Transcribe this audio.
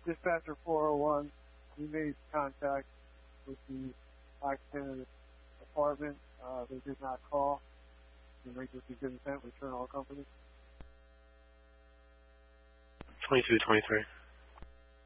Dispatcher 401, we made contact with the occupant apartment. They did not call. The emergency didn't send return all companies. 2223.